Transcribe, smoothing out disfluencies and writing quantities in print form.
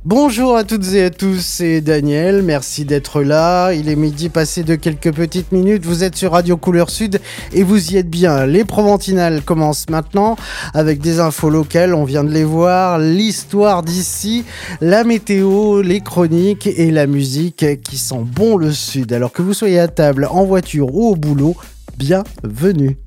Bonjour à toutes et à tous, c'est Daniel, merci d'être là. Il est midi passé de quelques petites minutes, vous êtes sur Radio Couleur Sud et vous y êtes bien. Les Proventinales commencent maintenant avec des infos locales, on vient de les voir, l'histoire d'ici, la météo, les chroniques et la musique qui sent bon le Sud. Alors que vous soyez à table, en voiture ou au boulot, bienvenue.